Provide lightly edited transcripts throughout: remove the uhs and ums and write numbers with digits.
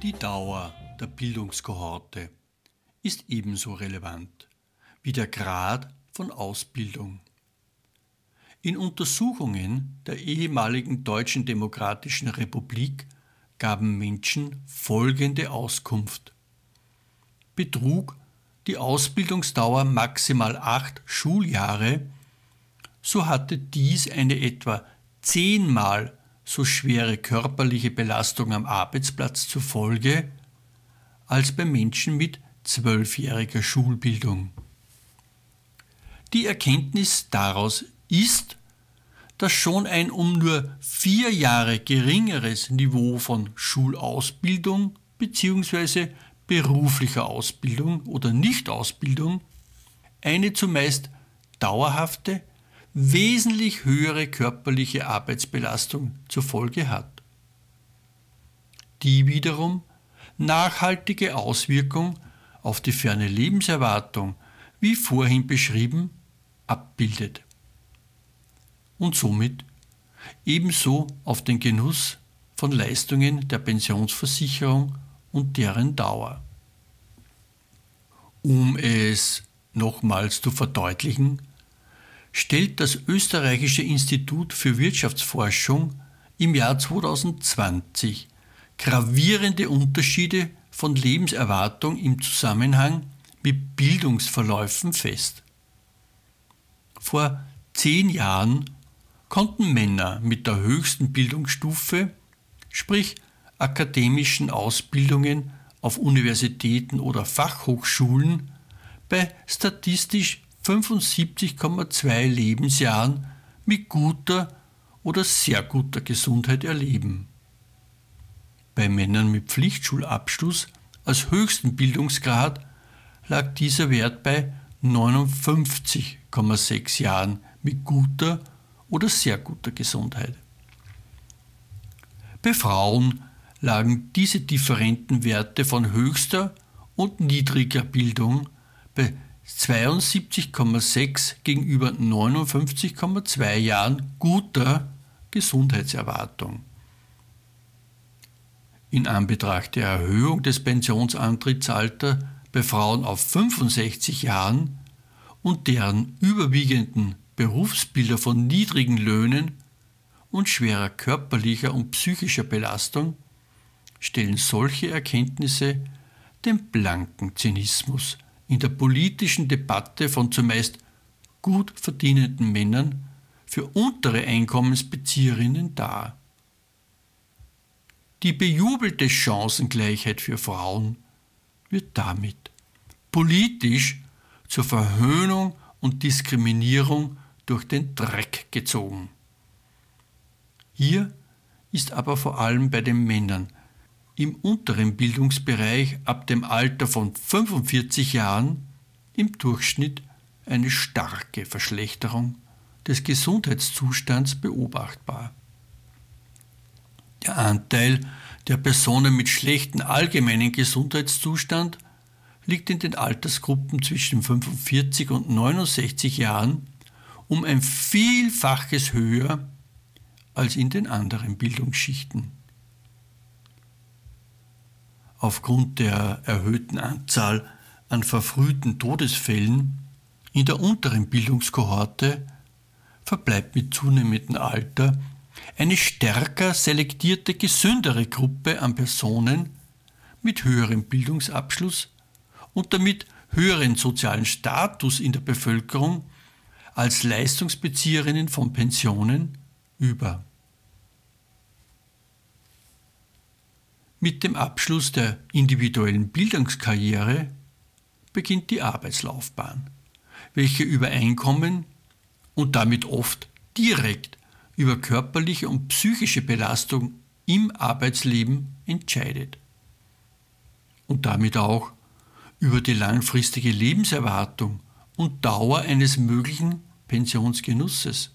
Die Dauer der Bildungskohorte ist ebenso relevant wie der Grad von Ausbildung. In Untersuchungen der ehemaligen Deutschen Demokratischen Republik gaben Menschen folgende Auskunft: Betrug die Ausbildungsdauer maximal 8 Schuljahre, so hatte dies eine etwa 10-mal so schwere körperliche Belastung am Arbeitsplatz zur Folge als bei Menschen mit 12-jähriger Schulbildung. Die Erkenntnis daraus ist, dass schon ein um nur 4 Jahre geringeres Niveau von Schulausbildung bzw. beruflicher Ausbildung oder Nichtausbildung eine zumeist dauerhafte, wesentlich höhere körperliche Arbeitsbelastung zur Folge hat, die wiederum nachhaltige Auswirkung auf die ferne Lebenserwartung, wie vorhin beschrieben, abbildet und somit ebenso auf den Genuss von Leistungen der Pensionsversicherung und deren Dauer. Um es nochmals zu verdeutlichen, stellt das Österreichische Institut für Wirtschaftsforschung im Jahr 2020 gravierende Unterschiede von Lebenserwartung im Zusammenhang mit Bildungsverläufen fest. Vor 10 Jahren konnten Männer mit der höchsten Bildungsstufe, sprich akademischen Ausbildungen auf Universitäten oder Fachhochschulen, bei statistisch 75,2 Lebensjahren mit guter oder sehr guter Gesundheit erleben. Bei Männern mit Pflichtschulabschluss als höchsten Bildungsgrad lag dieser Wert bei 59,6 Jahren mit guter oder sehr guter Gesundheit. Bei Frauen lagen diese differenten Werte von höchster und niedriger Bildung bei 72,6 gegenüber 59,2 Jahren guter Gesundheitserwartung. In Anbetracht der Erhöhung des Pensionsantrittsalters bei Frauen auf 65 Jahren und deren überwiegenden Berufsbilder von niedrigen Löhnen und schwerer körperlicher und psychischer Belastung stellen solche Erkenntnisse den blanken Zynismus in der politischen Debatte von zumeist gut verdienenden Männern für untere Einkommensbezieherinnen dar. Die bejubelte Chancengleichheit für Frauen wird damit politisch zur Verhöhnung und Diskriminierung durch den Dreck gezogen. Hier ist aber vor allem bei den Männern im unteren Bildungsbereich ab dem Alter von 45 Jahren im Durchschnitt eine starke Verschlechterung des Gesundheitszustands beobachtbar. Der Anteil der Personen mit schlechtem allgemeinen Gesundheitszustand liegt in den Altersgruppen zwischen 45 und 69 Jahren um ein Vielfaches höher als in den anderen Bildungsschichten. Aufgrund der erhöhten Anzahl an verfrühten Todesfällen in der unteren Bildungskohorte verbleibt mit zunehmendem Alter eine stärker selektierte, gesündere Gruppe an Personen mit höherem Bildungsabschluss und damit höheren sozialen Status in der Bevölkerung als Leistungsbezieherinnen von Pensionen über. Mit dem Abschluss der individuellen Bildungskarriere beginnt die Arbeitslaufbahn, welche über Einkommen und damit oft direkt über körperliche und psychische Belastung im Arbeitsleben entscheidet und damit auch über die langfristige Lebenserwartung und Dauer eines möglichen Pensionsgenusses.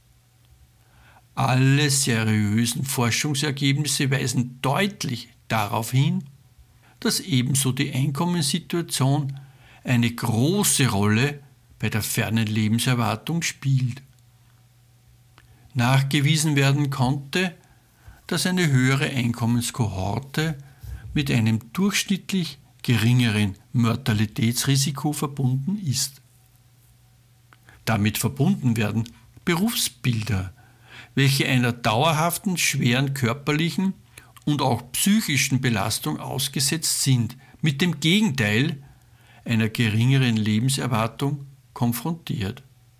Alle seriösen Forschungsergebnisse weisen deutlich darauf hin, dass ebenso die Einkommenssituation eine große Rolle bei der fernen Lebenserwartung spielt. Nachgewiesen werden konnte, dass eine höhere Einkommenskohorte mit einem durchschnittlich geringeren Mortalitätsrisiko verbunden ist. Damit verbunden werden Berufsbilder, welche einer dauerhaften, schweren körperlichen und auch psychischen Belastung ausgesetzt sind, mit dem Gegenteil einer geringeren Lebenserwartung konfrontiert.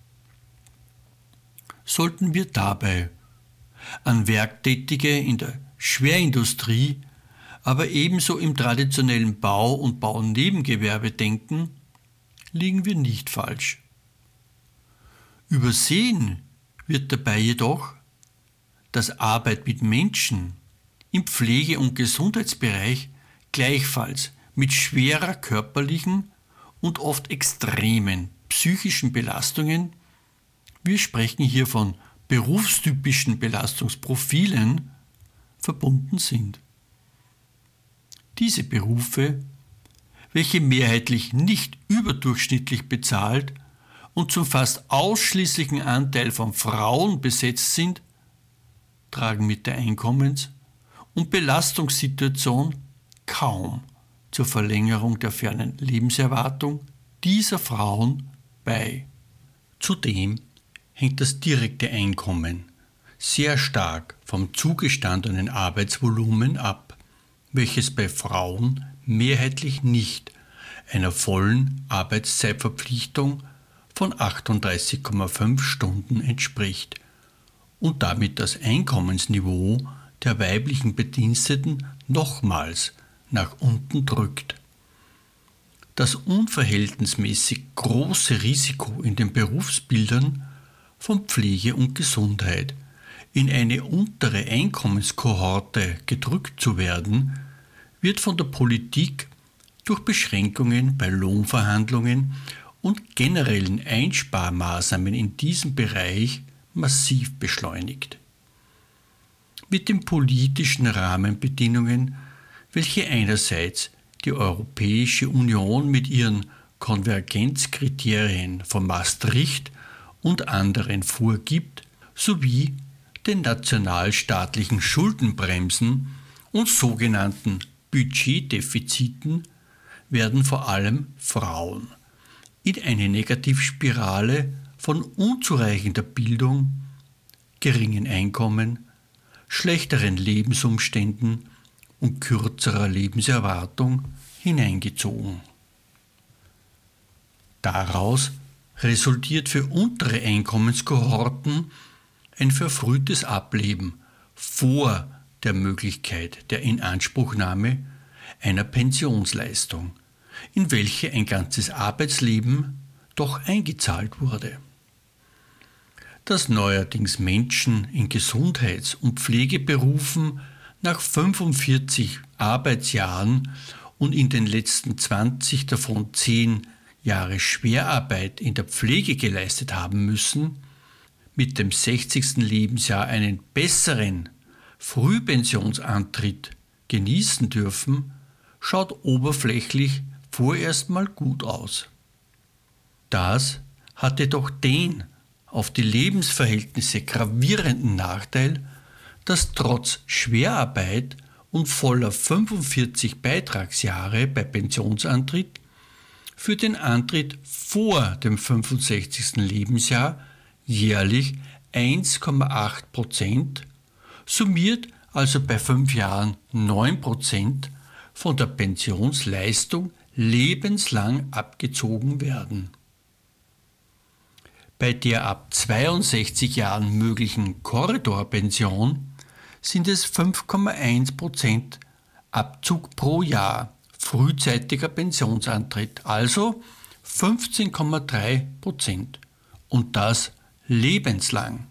Sollten wir dabei an Werktätige in der Schwerindustrie, aber ebenso im traditionellen Bau- und Baunebengewerbe denken, liegen wir nicht falsch. Übersehen wird dabei jedoch, dass Arbeit mit Menschen im Pflege- und Gesundheitsbereich gleichfalls mit schwerer körperlichen und oft extremen psychischen Belastungen, wir sprechen hier von berufstypischen Belastungsprofilen, verbunden sind. Diese Berufe, welche mehrheitlich nicht überdurchschnittlich bezahlt und zum fast ausschließlichen Anteil von Frauen besetzt sind, tragen mit der Einkommens- und Belastungssituation kaum zur Verlängerung der fernen Lebenserwartung dieser Frauen bei. Zudem hängt das direkte Einkommen sehr stark vom zugestandenen Arbeitsvolumen ab, welches bei Frauen mehrheitlich nicht einer vollen Arbeitszeitverpflichtung von 38,5 Stunden entspricht und damit das Einkommensniveau der weiblichen Bediensteten nochmals nach unten drückt. Das unverhältnismäßig große Risiko in den Berufsbildern von Pflege und Gesundheit in eine untere Einkommenskohorte gedrückt zu werden, wird von der Politik durch Beschränkungen bei Lohnverhandlungen und generellen Einsparmaßnahmen in diesem Bereich massiv beschleunigt. Mit den politischen Rahmenbedingungen, welche einerseits die Europäische Union mit ihren Konvergenzkriterien von Maastricht und anderen vorgibt, sowie den nationalstaatlichen Schuldenbremsen und sogenannten Budgetdefiziten, werden vor allem Frauen in eine Negativspirale von unzureichender Bildung, geringen Einkommen, schlechteren Lebensumständen und kürzerer Lebenserwartung hineingezogen. Daraus resultiert für untere Einkommenskohorten ein verfrühtes Ableben vor der Möglichkeit der Inanspruchnahme einer Pensionsleistung, in welche ein ganzes Arbeitsleben doch eingezahlt wurde. Dass neuerdings Menschen in Gesundheits- und Pflegeberufen nach 45 Arbeitsjahren und in den letzten 20 davon 10 Jahre Schwerarbeit in der Pflege geleistet haben müssen, mit dem 60. Lebensjahr einen besseren Frühpensionsantritt genießen dürfen, schaut oberflächlich vorerst mal gut aus. Das hat jedoch den auf die Lebensverhältnisse gravierenden Nachteil, dass trotz Schwerarbeit und voller 45 Beitragsjahre bei Pensionsantritt für den Antritt vor dem 65. Lebensjahr jährlich 1,8%, summiert also bei 5 Jahren 9% von der Pensionsleistung lebenslang abgezogen werden. Bei der ab 62 Jahren möglichen Korridorpension sind es 5,1% Abzug pro Jahr frühzeitiger Pensionsantritt, also 15,3%, und das lebenslang.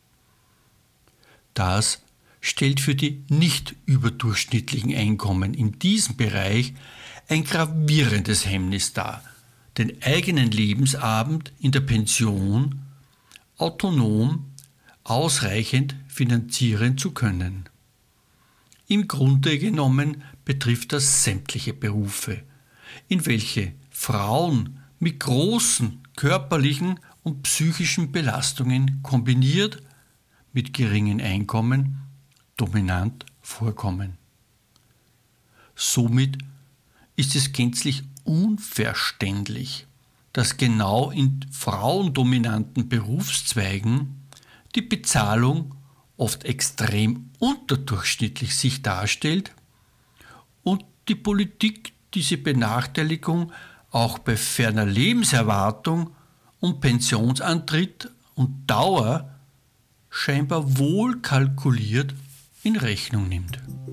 Das stellt für die nicht überdurchschnittlichen Einkommen in diesem Bereich ein gravierendes Hemmnis dar, den eigenen Lebensabend in der Pension autonom ausreichend finanzieren zu können. Im Grunde genommen betrifft das sämtliche Berufe, in welche Frauen mit großen körperlichen und psychischen Belastungen kombiniert mit geringen Einkommen dominant vorkommen. Somit ist es gänzlich unverständlich, dass genau in frauendominanten Berufszweigen die Bezahlung oft extrem unterdurchschnittlich sich darstellt und die Politik diese Benachteiligung auch bei ferner Lebenserwartung und Pensionsantritt und Dauer scheinbar wohl kalkuliert in Rechnung nimmt.